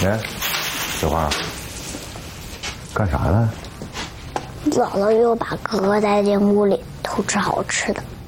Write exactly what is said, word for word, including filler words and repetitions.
哎，小花，干啥了？ 姥姥又把哥哥带进屋里偷吃好吃的。